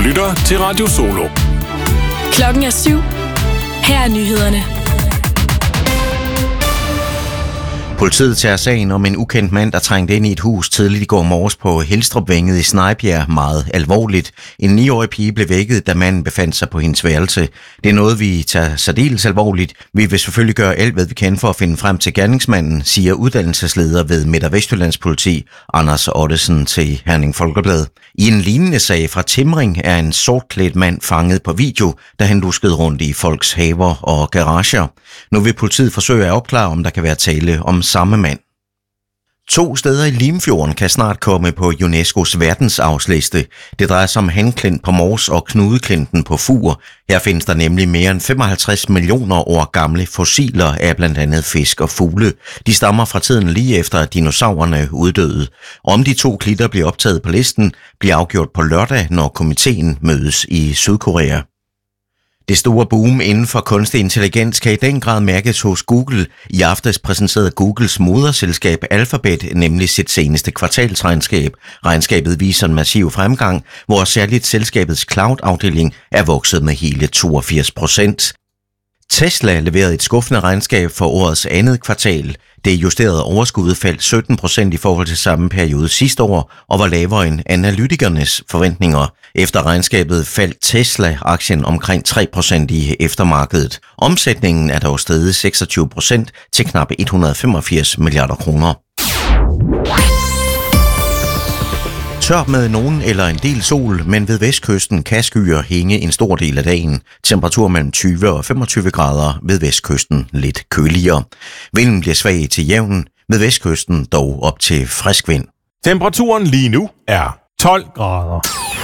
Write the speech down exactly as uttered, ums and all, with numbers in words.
lytter til Radio Solo. Klokken er syv. Her er nyhederne. Politiet tager sagen om en ukendt mand, der trængte ind i et hus tidligt i går morges på Helstrupvænget i Snejbjerg meget alvorligt. En niårig pige blev vækket, da manden befandt sig på hendes værelse. Det er noget, vi tager særdeles alvorligt. Vi vil selvfølgelig gøre alt, hvad vi kan for at finde frem til gerningsmanden, siger uddannelsesleder ved Midt- og Vestjyllands Politi, Anders Ottesen til Herning Folkeblad. I en lignende sag fra Timring er en sortklædt mand fanget på video, da han luskede rundt i folks haver og garager. Nu vil politiet forsøge at opklare, om der kan være tale om samme mand. To steder i Limfjorden kan snart komme på UNESCO's verdensarvsliste. Det drejer sig om Hanklint på Mors og Knudeklinten på Fur. Her findes der nemlig mere end femoghalvtreds millioner år gamle fossiler af blandt andet fisk og fugle. De stammer fra tiden lige efter, at dinosaurerne uddøde. Om de to klitter bliver optaget på listen, bliver afgjort på lørdag, når komiteen mødes i Sydkorea. Det store boom inden for kunstig intelligens kan i den grad mærkes hos Google. I aftes præsenterede Googles moderselskab Alphabet nemlig sit seneste kvartalsregnskab. Regnskabet viser en massiv fremgang, hvor særligt selskabets cloud-afdeling er vokset med hele toogfirs procent. Tesla leverede et skuffende regnskab for årets andet kvartal. Det justerede overskud faldt sytten procent i forhold til samme periode sidste år og var lavere end analytikernes forventninger. Efter regnskabet faldt Tesla-aktien omkring tre procent i eftermarkedet. Omsætningen er dog steget seksogtyve procent til knap et hundrede og femogfirs milliarder kroner. Tør med nogen eller en del sol, men ved vestkysten kan skyer hænge en stor del af dagen. Temperatur mellem tyve og femogtyve grader, ved vestkysten lidt køligere. Vinden bliver svag til jævn, ved vestkysten dog op til frisk vind. Temperaturen lige nu er tolv grader.